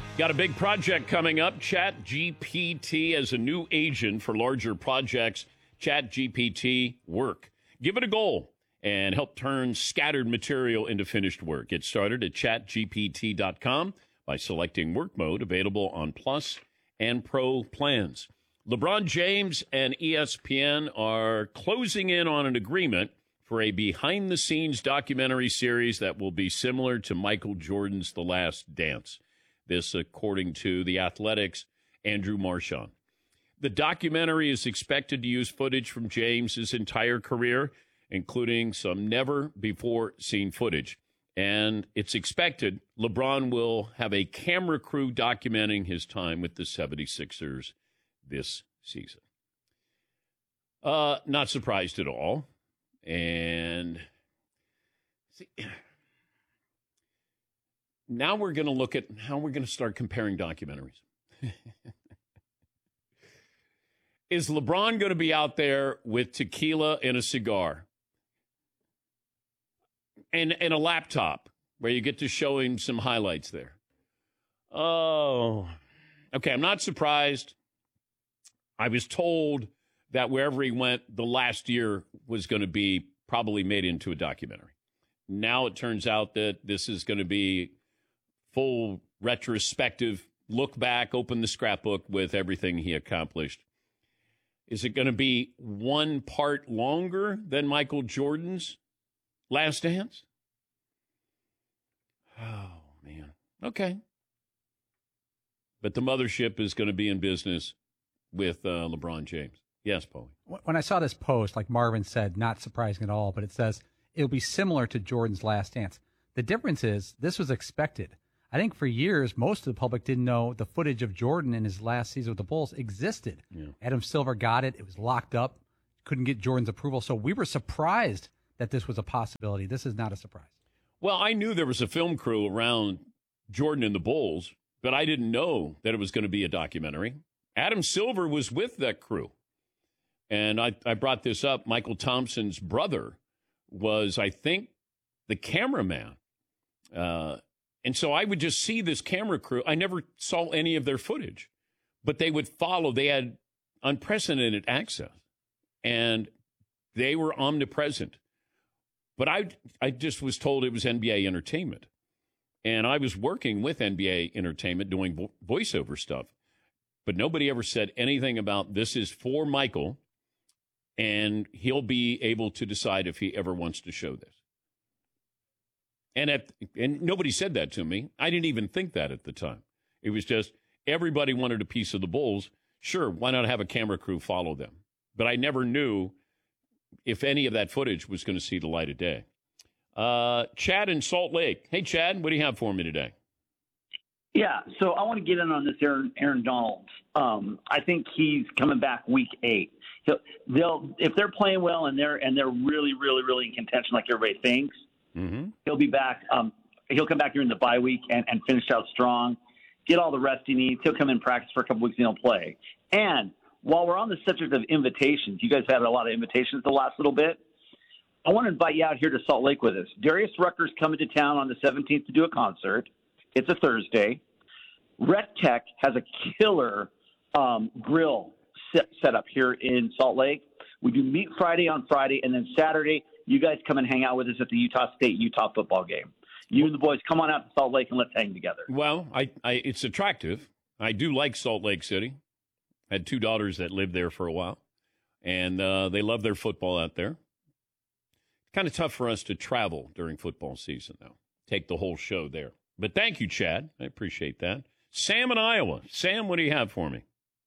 Got a big project coming up. ChatGPT as a new agent for larger projects. ChatGPT Work. Give it a goal and help turn scattered material into finished work. Get started at chatgpt.com by selecting work mode, available on Plus and Pro plans. LeBron James and ESPN are closing in on an agreement for a behind-the-scenes documentary series that will be similar to Michael Jordan's The Last Dance. This, according to The Athletic's Andrew Marchand. The documentary is expected to use footage from James's entire career, including some never-before-seen footage. And it's expected LeBron will have a camera crew documenting his time with the 76ers this season. Not surprised at all. And see, now we're going to look at how we're going to start comparing documentaries. Is LeBron going to be out there with tequila and a cigar and a laptop where you get to show him some highlights there? Oh, okay. I'm not surprised. I was told that wherever he went, the last year was going to be probably made into a documentary. Now it turns out that this is going to be full retrospective look back, open the scrapbook with everything he accomplished. Is it going to be one part longer than Michael Jordan's Last Dance? Oh, man. Okay. But the mothership is going to be in business with LeBron James. Yes, Paulie. When I saw this post, like Marvin said, not surprising at all, but it says it'll be similar to Jordan's Last Dance. The difference is this was expected. I think for years, most of the public didn't know the footage of Jordan in his last season with the Bulls existed. Yeah. Adam Silver got it. It was locked up. Couldn't get Jordan's approval. So we were surprised that this was a possibility. This is not a surprise. Well, I knew there was a film crew around Jordan and the Bulls, but I didn't know that it was going to be a documentary. Adam Silver was with that crew. And I brought this up. Michael Thompson's brother was, I think, the cameraman. And so I would just see this camera crew. I never saw any of their footage, but they would follow. They had unprecedented access, and they were omnipresent. But I just was told it was NBA Entertainment, and I was working with NBA Entertainment doing voiceover stuff, but nobody ever said anything about this is for Michael, and he'll be able to decide if he ever wants to show this. And nobody said that to me. I didn't even think that at the time. It was just everybody wanted a piece of the Bulls. Sure, why not have a camera crew follow them? But I never knew if any of that footage was going to see the light of day. Chad in Salt Lake. Hey, Chad, what do you have for me today? Yeah, so I want to get in on this Aaron Donald. I think he's coming back week 8. They'll if they're playing well and they're really, really, really in contention like everybody thinks. Mm-hmm. He'll be back. He'll come back during the bye week and finish out strong, get all the rest he needs. He'll come in practice for a couple weeks and he'll play. And while we're on the subject of invitations, you guys had a lot of invitations the last little bit. I want to invite you out here to Salt Lake with us. Darius Rucker's coming to town on the 17th to do a concert. It's a Thursday. Rec Tech has a killer grill set up here in Salt Lake. We do Meat Friday on Friday, and then Saturday, you guys come and hang out with us at the Utah State-Utah football game. You and the boys, come on out to Salt Lake and let's hang together. Well, it's attractive. I do like Salt Lake City. I had 2 daughters that lived there for a while, and they love their football out there. It's kind of tough for us to travel during football season, though. Take the whole show there. But thank you, Chad. I appreciate that. Sam in Iowa. Sam, what do you have for me?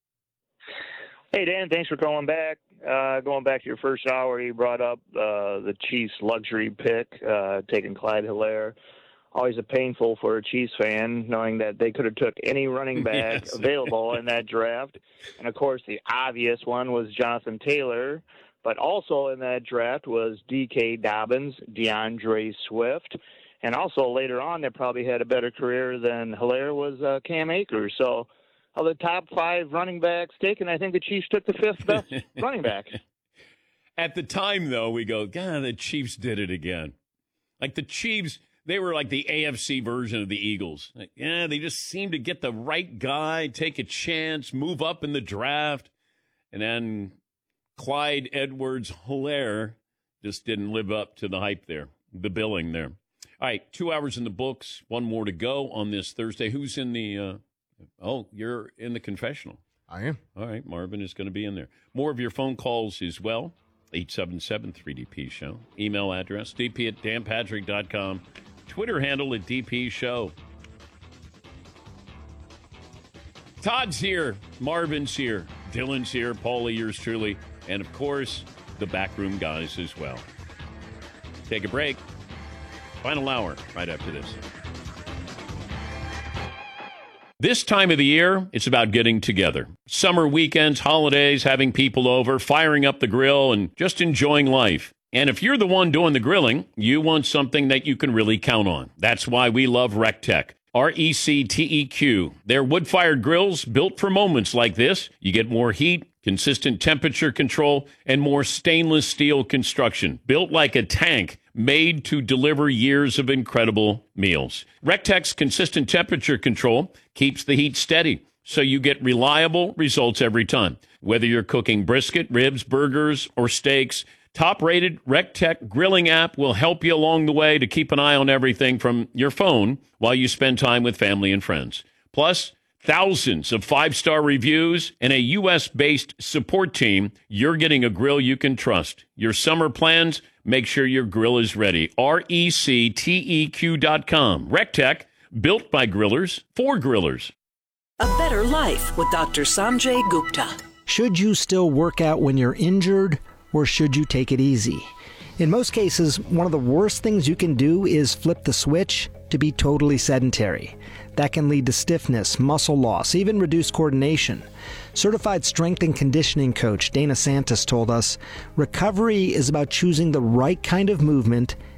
Hey, Dan, thanks for calling back. Going back to your first hour, you brought up the Chiefs' luxury pick, taking Clyde Hilaire. Always a painful for a Chiefs fan, knowing that they could have took any running back available in that draft. And, of course, the obvious one was Jonathan Taylor. But also in that draft was D.K. Dobbins, DeAndre Swift. And also later on, they probably had a better career than Hilaire was Cam Akers. So of the top 5 running backs taken, I think the Chiefs took the 5th best running back. At the time, though, we go, God, the Chiefs did it again. Like the Chiefs, They were like the AFC version of the Eagles. Yeah, they just seemed to get the right guy, take a chance, move up in the draft. And then Clyde Edwards-Helaire just didn't live up to the hype there, the billing there. All right, 2 hours in the books, one more to go on this Thursday. Who's in the you're in the confessional. I am. All right, Marvin is going to be in there. More of your phone calls as well, 877-3DP Show. Email address, dp@danpatrick.com. Twitter handle at DP Show. Todd's here. Marvin's here. Dylan's here. Paulie, yours truly. And, of course, the backroom guys as well. Take a break. Final hour right after this. This time of the year, it's about getting together. Summer weekends, holidays, having people over, firing up the grill, and just enjoying life. And if you're the one doing the grilling, you want something that you can really count on. That's why we love RecTech. RECTEQ. They're wood-fired grills built for moments like this. You get more heat, consistent temperature control, and more stainless steel construction. Built like a tank, made to deliver years of incredible meals. RecTech's consistent temperature control keeps the heat steady, so you get reliable results every time. Whether you're cooking brisket, ribs, burgers, or steaks, top-rated RecTech grilling app will help you along the way to keep an eye on everything from your phone while you spend time with family and friends. Plus, thousands of five-star reviews and a U.S.-based support team. You're getting a grill you can trust. Your summer plans, make sure your grill is ready. RECTEQ.com. RecTech, built by grillers for grillers. A better life with Dr. Sanjay Gupta. Should you still work out when you're injured, or should you take it easy? In most cases, one of the worst things you can do is flip the switch to be totally sedentary. That can lead to stiffness, muscle loss, even reduced coordination. Certified strength and conditioning coach Dana Santos told us, recovery is about choosing the right kind of movement